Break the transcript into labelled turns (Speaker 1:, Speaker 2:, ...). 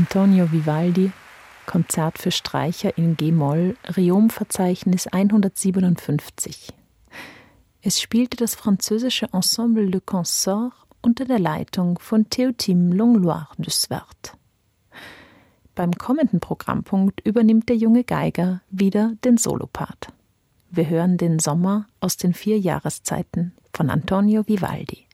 Speaker 1: Antonio Vivaldi, Konzert für Streicher in G-Moll, Riom-Verzeichnis 157. Es spielte das französische Ensemble Le Consort unter der Leitung von Théotime Langlois de Swart. Beim kommenden Programmpunkt übernimmt der junge Geiger wieder den Solopart. Wir hören den Sommer aus den 4 Jahreszeiten von Antonio Vivaldi.